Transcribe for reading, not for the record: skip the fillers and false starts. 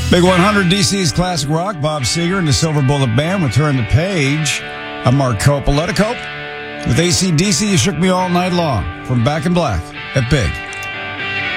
Big 100 DC's Classic Rock, Bob Seger and the Silver Bullet Band will turn the page. I'm Mark Coppola. With AC/DC, You Shook Me All Night Long from Back in Black at Big